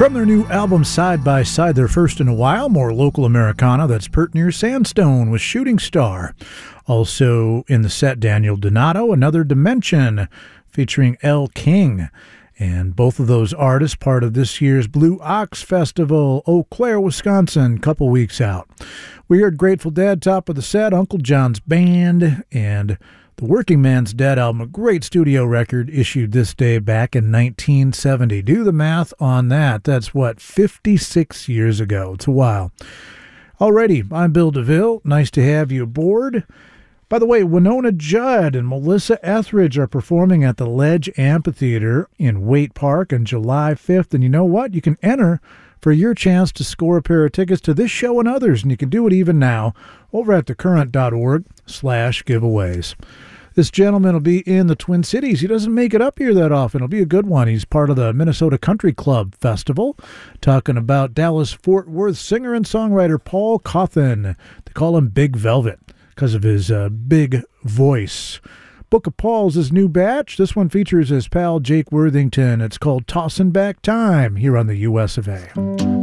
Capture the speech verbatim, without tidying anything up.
From their new album Side by Side, their first in a while, more local Americana, that's Pert Near Sandstone with Shooting Star. Also in the set, Daniel Donato, Another Dimension, featuring Elle King. And both of those artists part of this year's Blue Ox Festival, Eau Claire, Wisconsin, couple weeks out. We heard Grateful Dead, top of the set, Uncle John's Band, and the Working Man's Dead album, a great studio record issued this day back in nineteen seventy. Do the math on that. That's, what, fifty-six years ago. It's a while. Alrighty, I'm Bill DeVille. Nice to have you aboard. By the way, Winona Judd and Melissa Etheridge are performing at the Ledge Amphitheater in Waite Park on July fifth. And you know what? You can enter for your chance to score a pair of tickets to this show and others. And you can do it even now over at thecurrent.org slash giveaways. This gentleman will be in the Twin Cities. He doesn't make it up here that often. It'll be a good one. He's part of the Minnesota Country Club Festival, talking about Dallas-Fort Worth singer and songwriter Paul Cauthen. They call him Big Velvet because of his uh, big voice. Book of Paul's his new batch. This one features his pal Jake Worthington. It's called Tossin' Back Time here on the U S of A.